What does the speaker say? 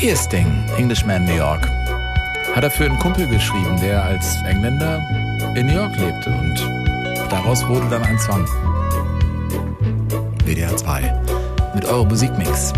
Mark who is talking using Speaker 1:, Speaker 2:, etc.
Speaker 1: Sting, Englishman, New York. Hat er für einen Kumpel geschrieben, der als Engländer in New York lebte. Und daraus wurde dann ein Song. WDR 2 mit eurem Musikmix.